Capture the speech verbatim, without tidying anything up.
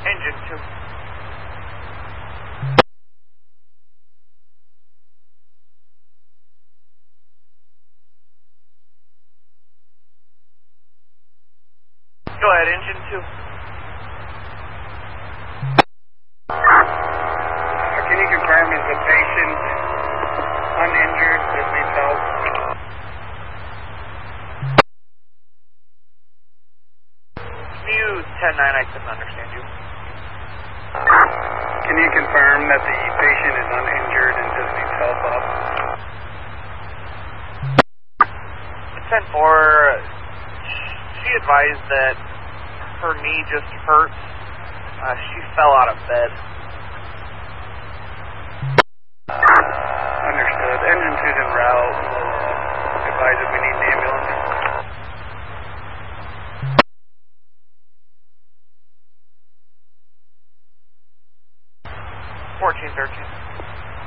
Engine two. Go ahead, engine two. Can you confirm is the patient uninjured that needs help? You ten nine, I couldn't understand you. Can you confirm that the patient is uninjured and just needs help up? ten four, she advised that her knee just hurts. Uh, she fell out of bed. Understood. Engine two's en route. We'll uh, advise if we need an ambulance. fourteen thirteen.